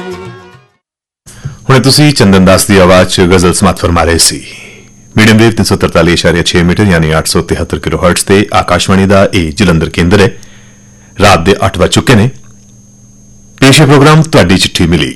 ਹੁਣੇ ਤੁਸੀਂ ਚੰਦਨ ਦਾਸ ਦੀ ਆਵਾਜ਼ 'ਚ ਗਜ਼ਲ ਸਮਾਤ ਫਰਮਾ ਰਹੇ ਸੀ। ਮੀਡੀਅਮ ਵੇਵ 343.6 ਮੀਟਰ ਯਾਨੀ 873 ਕਿਲੋਹਰਟਜ਼ ਤੇ ਆਕਾਸ਼ਵਾਣੀ ਦਾ ਇਹ ਜਲੰਧਰ ਕੇਂਦਰ ਹੈ। ਰਾਤ ਦੇ 8 ਵੱਜ ਚੁੱਕੇ ਨੇ। ਪੇਸ਼ ਹੈ ਪ੍ਰੋਗਰਾਮ ਤੁਹਾਡੀ ਚਿੱਠੀ ਮਿਲੀ।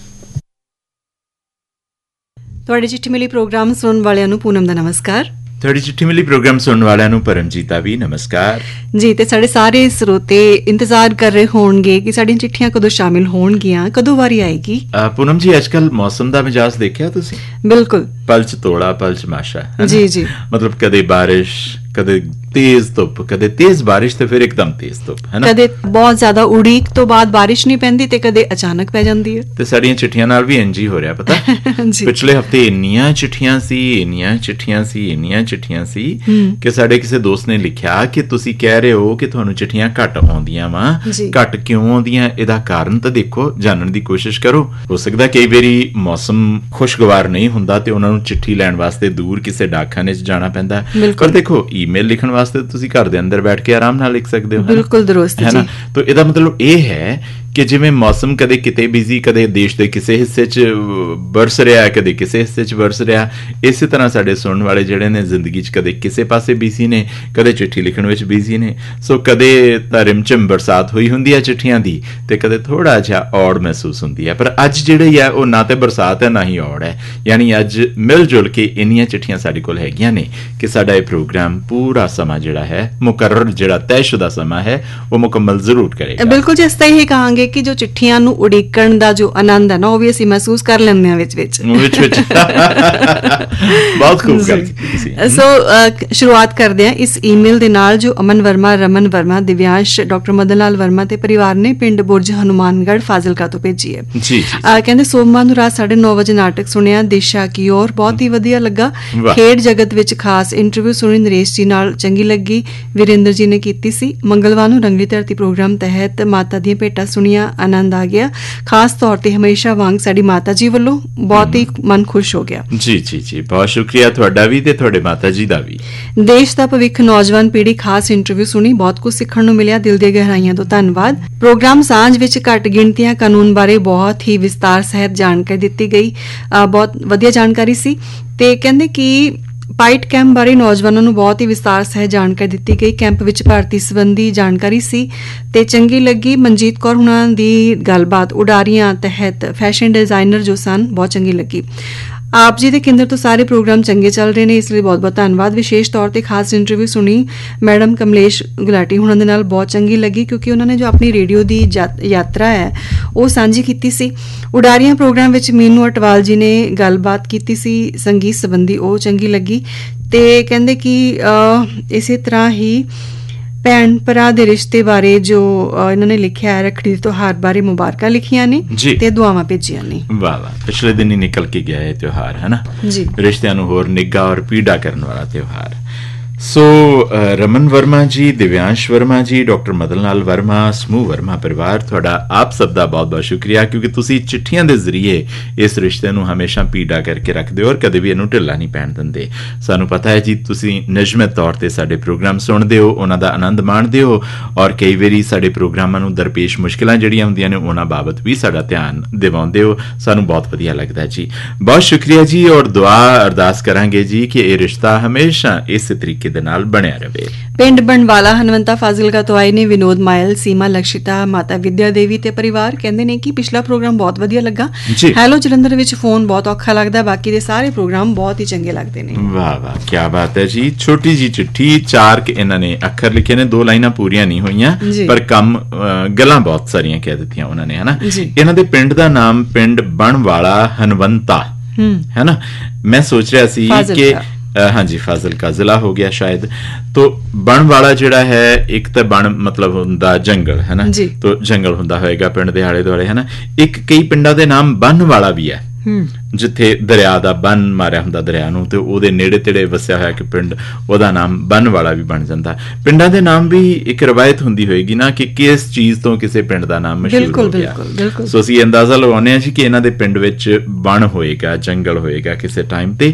ਤੁਹਾਡੀ ਚਿੱਠੀ ਮਿਲੀ ਪ੍ਰੋਗਰਾਮ ਸੁਣਨ ਵਾਲਿਆਂ ਨੂੰ ਪੂਨਮ ਦਾ ਨਮਸਕਾਰ। ਤੁਹਾਡੀ ਚਿੱਠੀ ਮਿਲੀ ਪ੍ਰੋਗਰਾਮ ਸੁਣਨ ਵਾਲਿਆਂ ਨੂੰ ਪਰਮਜੀਤ ਦਾ ਵੀ ਨਮਸਕਾਰ ਜੀ। ਤੇ ਸਾਡੇ ਸਾਰੇ ਸਰੋਤੇ ਇੰਤਜ਼ਾਰ ਕਰ ਰਹੇ ਹੋਣਗੇ ਕਿ ਸਾਡੀਆਂ ਚਿੱਠੀਆਂ ਕਦੋਂ ਸ਼ਾਮਿਲ ਹੋਣਗੀਆਂ, ਕਦੋਂ ਵਾਰੀ ਆਏਗੀ। ਪੂਨਮ ਜੀ, ਅੱਜ ਕੱਲ ਮੌਸਮ ਦਾ ਮਿਜਾਜ਼ ਦੇਖਿਆ ਤੁਸੀਂ? ਬਿਲਕੁਲ, ਪਲਚ ਤੋੜਾ ਪਲਚ ਮਾਸ਼ਾ। ਜੀ ਜੀ, ਮਤਲਬ ਕਦੇ ਬਾਰਿਸ਼, ਕਦੇ ਤੇਜ਼ ਧੁੱਪ, ਕਦੇ ਤੇਜ਼ ਬਾਰਿਸ਼ ਤੇ ਫਿਰ ਇੱਕਦਮ ਤੇਜ਼ ਧੁੱਪ, ਹੈ ਨਾ। ਕਦੇ ਬਹੁਤ ਜ਼ਿਆਦਾ ਉਡੀਕ ਤੋਂ ਬਾਅਦ ਬਾਰਿਸ਼ ਨਹੀਂ ਪੈਂਦੀ ਤੇ ਕਦੇ ਅਚਾਨਕ ਪੈ ਜਾਂਦੀ ਹੈ। ਤੇ ਸਾਡੀਆਂ ਚਿੱਠੀਆਂ ਨਾਲ ਵੀ ਇੰਜ ਹੀ ਹੋ ਰਿਹਾ, ਪਤਾ। ਪਿਛਲੇ ਹਫਤੇ ਇੰਨੀਆਂ ਚਿੱਠੀਆਂ ਸੀ ਕਿ ਸਾਡੇ ਕਿਸੇ ਦੋਸਤ ਨੇ ਲਿਖਿਆ ਕਿ ਤੁਸੀਂ ਕਹਿ ਰਹੇ ਹੋ ਕਿ ਤੁਹਾਨੂੰ ਚਿੱਠੀਆਂ ਘੱਟ ਆਉਂਦੀਆਂ ਵਾ। ਘੱਟ ਕਿਉਂ ਆਉਂਦੀਆਂ, ਇਹਦਾ ਕਾਰਨ ਤਾਂ ਦੇਖੋ, ਜਾਣਨ ਦੀ ਕੋਸ਼ਿਸ਼ ਕਰੋ। ਹੋ ਸਕਦਾ ਕਈ ਵਾਰੀ ਮੌਸਮ ਖੁਸ਼ਗਵਾਰ ਨਹੀਂ ਹੁੰਦਾ ਤੇ ਉਹਨਾਂ ਨੂੰ ਚਿੱਠੀ ਲੈਣ ਵਾਸਤੇ ਦੂਰ ਕਿਸੇ ਡਾਕਖਾਨੇ 'ਚ ਜਾਣਾ ਪੈਂਦਾ। ਪਰ ਦੇਖੋ, ਈਮੇਲ ਲਿਖਣ ਵਾਸਤੇ ਤੁਸੀਂ ਘਰ ਦੇ ਅੰਦਰ ਬੈਠ ਕੇ ਆਰਾਮ ਨਾਲ ਲਿਖ ਸਕਦੇ ਹੋ। ਬਿਲਕੁਲ ਦਰੁਸਤ, ਹੈ ਨਾ। ਤਾਂ ਇਹਦਾ ਮਤਲਬ ਇਹ ਹੈ ਕਿ ਜਿਵੇਂ ਮੌਸਮ ਕਦੇ ਕਿਤੇ ਬਿਜ਼ੀ, ਕਦੇ ਦੇਸ਼ ਦੇ ਕਿਸੇ ਹਿੱਸੇ 'ਚ ਬਰਸ ਰਿਹਾ, ਕਦੇ ਕਿਸੇ ਹਿੱਸੇ 'ਚ ਬਰਸ ਰਿਹਾ, ਇਸੇ ਤਰ੍ਹਾਂ ਸਾਡੇ ਸੁਣਨ ਵਾਲੇ ਜਿਹੜੇ ਨੇ ਜ਼ਿੰਦਗੀ 'ਚ ਕਦੇ ਕਿਸੇ ਪਾਸੇ ਬਿਜ਼ੀ ਨੇ, ਕਦੇ ਚਿੱਠੀ ਲਿਖਣ ਵਿੱਚ ਬਿਜ਼ੀ ਨੇ। ਸੋ ਕਦੇ ਤਾਂ ਰਿਮਝਿਮ ਬਰਸਾਤ ਹੋਈ ਹੁੰਦੀ ਹੈ ਚਿੱਠੀਆਂ ਦੀ, ਤੇ ਕਦੇ ਥੋੜਾ ਜਿਹਾ ਔੜ ਮਹਿਸੂਸ ਹੁੰਦੀ ਹੈ। ਪਰ ਅੱਜ ਜਿਹੜੀ ਹੈ ਉਹ ਨਾ ਤੇ ਬਰਸਾਤ ਹੈ ਨਾ ਹੀ ਔੜ ਹੈ। ਯਾਨੀ ਅੱਜ ਮਿਲ ਜੁਲ ਕੇ ਇੰਨੀਆਂ ਚਿੱਠੀਆਂ ਸਾਡੇ ਕੋਲ ਹੈਗੀਆਂ ਨੇ ਕਿ ਸਾਡਾ ਇਹ ਪ੍ਰੋਗਰਾਮ ਪੂਰਾ ਸਮਾਂ ਜਿਹੜਾ ਹੈ, ਮੁਕਰਰ ਜਿਹੜਾ ਤੈਅਸ਼ੁਦਾ ਸਮਾਂ ਹੈ, ਉਹ ਮੁਕੰਮਲ ਜ਼ਰੂਰ ਕਰੇਗਾ। ਬਿਲਕੁਲ ਜੀ, ਇਸ ਤਰ੍ਹਾਂ ਹੀ ਕਹਾਂਗੇ ਕਿ ਜੋ ਚਿੱਠੀਆਂ ਨੂੰ ਉਡੀਕਣ ਦਾ ਜੋ ਆਨੰਦ ਹੈ ਨਾ, ਉਹ ਵੀ ਅਸੀਂ ਮਹਿਸੂਸ ਕਰ ਲੈਂਦੇ ਹਾਂ ਵਿੱਚ ਬਹੁਤ ਖੂਬ ਗੱਲ ਕੀਤੀ ਸੀ। ਸੋ ਸ਼ੁਰੂਆਤ ਕਰਦੇ ਹਾਂ ਇਸ ਈਮੇਲ ਦੇ ਨਾਲ ਜੋ ਅਮਨ ਵਰਮਾ, ਰਮਨ ਵਰਮਾ, ਦਿਵਿਆਂਸ਼, ਡਾਕਟਰ ਮਦਨ ਲਾਲ ਵਰਮਾ ਤੇ ਪਰਿਵਾਰ ਨੇ ਪਿੰਡ ਬੁਰਜ ਹਨੂਮਾਨਗੜ੍ਹ ਫਾਜ਼ਿਲਕਾ ਤੋਂ ਭੇਜੀ ਹੈ। ਕਹਿੰਦੇ ਸੋਮਵਾਰ ਨੂੰ ਰਾਤ 9:30 ਵਜੇ ਨਾਟਕ ਸੁਣਿਆ ਦਿਸ਼ਾ ਕੀ ਔਰ, ਬਹੁਤ ਹੀ ਵਧੀਆ ਲੱਗਾ। ਖੇਡ ਜਗਤ ਵਿੱਚ ਖਾਸ ਇੰਟਰਵਿਊ ਸੁਣੀ ਨਰੇਸ਼ ਜੀ ਨਾਲ, ਚੰਗੀ ਲੱਗੀ, ਵੀਰੇਂਦਰ ਜੀ ਨੇ ਕੀਤੀ ਸੀ। ਮੰਗਲਵਾਰ ਨੂੰ ਰੰਗਲੀ ਧਰਤੀ ਪ੍ਰੋਗਰਾਮ ਤਹਿਤ ਮਾਤਾ ਦੀਆਂ ਭੇਟਾਂ ਸੁਣੀਆਂ, ਆਨੰਦ ਆ ਗਿਆ। ਖਾਸ ਤੌਰ ਤੇ ਹਮੇਸ਼ਾ ਵਾਂਗ ਸਾਡੀ ਮਾਤਾ ਜੀ ਵੱਲੋਂ ਬਹੁਤ ਹੀ ਮਨ ਖੁਸ਼ ਹੋ ਗਿਆ। ਜੀ ਜੀ ਜੀ, ਬਹੁਤ ਸ਼ੁਕਰੀਆ ਤੁਹਾਡਾ ਵੀ ਤੇ ਤੁਹਾਡੇ ਮਾਤਾ ਜੀ ਦਾ ਵੀ। ਦੇਸ਼ ਦਾ ਭਵਿੱਖ ਨੌਜਵਾਨ ਪੀੜ੍ਹੀ ਖਾਸ ਇੰਟਰਵਿਊ ਸੁਣੀ, ਬਹੁਤ ਕੁਝ ਸਿੱਖਣ ਨੂੰ ਮਿਲਿਆ, ਦਿਲ ਦੀਆਂ ਗਹਿਰਾਈਆਂ ਤੋਂ ਧੰਨਵਾਦ। ਪ੍ਰੋਗਰਾਮ ਸਾਂਝ ਵਿੱਚ ਘੱਟ ਗਿਣਤੀਆਂ ਕਾਨੂੰਨ ਬਾਰੇ ਬਹੁਤ ਹੀ ਵਿਸਤਾਰ ਸਹਿਤ ਜਾਣਕਾਰੀ ਦਿੱਤੀ ਗਈ, ਬਹੁਤ ਵਧੀਆ ਜਾਣਕਾਰੀ ਸੀ। ਤੇ ਕਹਿੰਦੇ ਕਿ ਪਾਈਟ ਕੈਂਪ ਬਾਰੇ ਨੌਜਵਾਨਾਂ ਨੂੰ ਬਹੁਤ ਹੀ ਵਿਸਤਾਰ ਸਹਿਤ ਜਾਣਕਾਰੀ ਦਿੱਤੀ ਗਈ। ਕੈਂਪ ਵਿੱਚ ਭਰਤੀ ਸੰਬੰਧੀ ਜਾਣਕਾਰੀ ਸੀ ਤੇ ਚੰਗੀ ਲੱਗੀ। ਮਨਜੀਤ ਕੌਰ ਹੁਣਾਂ ਦੀ ਗੱਲਬਾਤ ਉਡਾਰੀਆਂ ਤਹਿਤ ਫੈਸ਼ਨ ਡਿਜ਼ਾਈਨਰ ਜੋ ਸਨ, ਬਹੁਤ ਚੰਗੀ ਲੱਗੀ। ਆਪ ਜੀ ਦੇ ਕੇਂਦਰ ਤੋਂ ਸਾਰੇ ਪ੍ਰੋਗਰਾਮ ਚੰਗੇ ਚੱਲ ਰਹੇ ਨੇ, ਇਸ ਲਈ ਬਹੁਤ ਬਹੁਤ ਧੰਨਵਾਦ। ਵਿਸ਼ੇਸ਼ ਤੌਰ ਤੇ ਖਾਸ ਇੰਟਰਵਿਊ ਸੁਣੀ ਮੈਡਮ ਕਮਲੇਸ਼ ਗੁਲਾਟੀ ਹੁਣਾਂ ਦੇ ਨਾਲ, ਬਹੁਤ ਚੰਗੀ ਲੱਗੀ ਕਿਉਂਕਿ ਉਹਨਾਂ ਨੇ ਜੋ ਆਪਣੀ ਰੇਡੀਓ ਦੀ ਯਾਤਰਾ ਹੈ ਉਹ ਸਾਂਝੀ ਕੀਤੀ ਸੀ। ਉਡਾਰੀਆਂ ਪ੍ਰੋਗਰਾਮ ਵਿੱਚ ਮੀਨੂ ਅਟਵਾਲ ਜੀ ਨੇ ਗੱਲਬਾਤ ਕੀਤੀ ਸੀ ਸੰਗੀਤ ਸੰਬੰਧੀ, ਉਹ ਚੰਗੀ ਲੱਗੀ। ਤੇ ਕਹਿੰਦੇ ਕਿ ਇਸੇ ਤਰ੍ਹਾਂ ਹੀ ਭੈਣ ਭਰਾ ਦੇ ਰਿਸ਼ਤੇ ਬਾਰੇ ਜੋ ਇਹਨਾਂ ਨੇ ਲਿਖਿਆ ਹੈ, ਰੱਖੜੀ ਦੇ ਤਿਉਹਾਰ ਬਾਰੇ ਮੁਬਾਰਕਾਂ ਲਿਖੀਆਂ ਨੇ ਤੇ ਦੁਆਵਾਂ ਭੇਜੀਆਂ ਨੇ। ਵਾਹ ਵਾਹ, ਪਿਛਲੇ ਦਿਨ ਹੀ ਨਿਕਲ ਕੇ ਗਿਆ ਇਹ ਤਿਉਹਾਰ, ਹੈ ਨਾ ਜੀ। ਰਿਸ਼ਤਿਆਂ ਨੂੰ ਹੋਰ ਨਿੱਘਾ ਔਰ ਪੀੜਾ ਕਰਨ ਵਾਲਾ ਤਿਉਹਾਰ। ਸੋ ਰਮਨ ਵਰਮਾ ਜੀ, ਦਿਵਿਆਂਸ਼ ਵਰਮਾ ਜੀ, ਡਾਕਟਰ ਮਦਨ ਲਾਲ ਵਰਮਾ, ਸਮੂਹ ਵਰਮਾ ਪਰਿਵਾਰ, ਤੁਹਾਡਾ ਆਪ ਸਭ ਦਾ ਬਹੁਤ ਬਹੁਤ ਸ਼ੁਕਰੀਆ ਕਿਉਂਕਿ ਤੁਸੀਂ ਚਿੱਠੀਆਂ ਦੇ ਜ਼ਰੀਏ ਇਸ ਰਿਸ਼ਤੇ ਨੂੰ ਹਮੇਸ਼ਾ ਪੀੜਾ ਕਰਕੇ ਰੱਖਦੇ ਹੋ ਔਰ ਕਦੇ ਵੀ ਇਹਨੂੰ ਢਿੱਲਾ ਨਹੀਂ ਪੈਣ ਦਿੰਦੇ। ਸਾਨੂੰ ਪਤਾ ਹੈ ਜੀ, ਤੁਸੀਂ ਨਿਯਮਿਤ ਤੌਰ ਤੇ ਸਾਡੇ ਪ੍ਰੋਗਰਾਮ ਸੁਣਦੇ ਹੋ, ਉਹਨਾਂ ਦਾ ਆਨੰਦ ਮਾਣਦੇ ਹੋ ਔਰ ਕਈ ਵਾਰੀ ਸਾਡੇ ਪ੍ਰੋਗਰਾਮਾਂ ਨੂੰ ਦਰਪੇਸ਼ ਮੁਸ਼ਕਿਲਾਂ ਜਿਹੜੀਆਂ ਹੁੰਦੀਆਂ ਨੇ ਉਹਨਾਂ ਬਾਬਤ ਵੀ ਸਾਡਾ ਧਿਆਨ ਦਿਵਾਉਂਦੇ ਹੋ। ਸਾਨੂੰ ਬਹੁਤ ਵਧੀਆ ਲੱਗਦਾ ਜੀ, ਬਹੁਤ ਸ਼ੁਕਰੀਆ ਜੀ। ਔਰ ਦੁਆ ਅਰਦਾਸ ਕਰਾਂਗੇ ਜੀ ਕਿ ਇਹ ਰਿਸ਼ਤਾ ਹਮੇਸ਼ਾ ਇਸੇ ਤਰੀਕੇ ਦੇ ਨਾਲ ਬਣਿਆ ਰਹੇ। ਪਿੰਡ ਬਣਵਾਲਾ ਹਨਵੰਤਾ ਫਾਜ਼ਿਲਕਾ ਤੋਂ ਆਏ ਨੇ ਵਿਨੋਦ ਮਾਇਲ, ਸੀਮਾ ਲਕਸ਼ਿਤਾ, ਮਾਤਾ ਵਿਦਿਆ ਦੇਵੀ ਤੇ ਪਰਿਵਾਰ। ਕਹਿੰਦੇ ਨੇ ਕਿ ਪਿਛਲਾ ਪ੍ਰੋਗਰਾਮ ਬਹੁਤ ਵਧੀਆ ਲੱਗਾ। ਹੈਲੋ ਜਲੰਧਰ ਵਿੱਚ ਫੋਨ ਬਹੁਤ ਔਖਾ ਲੱਗਦਾ, ਬਾਕੀ ਦੇ ਸਾਰੇ ਪ੍ਰੋਗਰਾਮ ਬਹੁਤ ਹੀ ਚੰਗੇ ਲੱਗਦੇ ਨੇ। ਵਾਹ ਵਾਹ, ਕੀ ਬਾਤ ਹੈ ਜੀ। ਛੋਟੀ ਜੀ ਚਿੱਠੀ, 4 ਇਹਨਾਂ ਨੇ ਅੱਖਰ ਲਿਖੇ ਨੇ, 2 ਲਾਈਨਾਂ ਪੂਰੀਆਂ ਨਹੀਂ ਹੋਈਆਂ ਪਰ ਕੰਮ ਗੱਲਾਂ ਬਹੁਤ ਸਾਰੀਆਂ ਕਹਿ ਦਿੱਤੀਆਂ ਉਹਨਾਂ ਨੇ, ਹਨਾ। ਇਹਨਾਂ ਦੇ ਪਿੰਡ ਦਾ ਨਾਮ ਪਿੰਡ ਬਣਵਾਲਾ ਹਨਵੰਤਾ ਹੈ ਨਾ। ਮੈਂ ਸੋਚ ਰਿਹਾ ਸੀ ਕਿ ਹਾਂਜੀ ਫਾਜ਼ਿਲਕਾ ਜ਼ਿਲ੍ਹਾ ਹੋ ਗਿਆ ਸ਼ਾਇਦ। ਤੋ ਬਣ ਵਾਲਾ ਜਿਹੜਾ ਹੈ, ਇੱਕ ਤਾਂ ਬਣ ਮਤਲਬ ਹੁੰਦਾ ਜੰਗਲ, ਹੈ ਨਾ, ਤੋ ਜੰਗਲ ਹੁੰਦਾ ਹੋਏਗਾ ਪਿੰਡ ਦੇ ਆਲੇ ਦੁਆਲੇ, ਹੈ ਨਾ। ਇੱਕ ਕਈ ਪਿੰਡਾਂ ਦੇ ਨਾਮ ਬੰਨ ਵਾਲਾ ਵੀ ਹੈ, ਜਿੱਥੇ ਦਰਿਆ ਦਾ ਬੰਨ ਮਾਰਿਆ ਹੁੰਦਾ ਦਰਿਆ ਨੂੰ, ਤੇ ਉਹਦੇ ਨੇੜੇ ਤੇੜੇ ਵਸਿਆ ਹੋਇਆ ਕਿ ਪਿੰਡ, ਉਹਦਾ ਨਾਮ ਬੰਨ ਵਾਲਾ ਵੀ ਬਣ ਜਾਂਦਾ। ਪਿੰਡਾਂ ਦੇ ਨਾਮ ਵੀ ਇੱਕ ਰਵਾਇਤ ਹੁੰਦੀ ਹੋਏਗੀ ਨਾ ਕਿ ਕਿਸ ਚੀਜ਼ ਤੋਂ ਕਿਸੇ ਪਿੰਡ ਦਾ ਨਾਮ ਮਸ਼ਹੂਰ ਹੋ ਗਿਆ। ਸੋ ਅਸੀਂ ਅੰਦਾਜ਼ਾ ਲਗਾਉਂਦੇ ਹਾਂ ਜੀ ਕਿ ਇਹਨਾਂ ਦੇ ਪਿੰਡ ਵਿੱਚ ਬਣ ਹੋਏਗਾ, ਜੰਗਲ ਹੋਏਗਾ ਕਿਸੇ ਟਾਈਮ ਤੇ।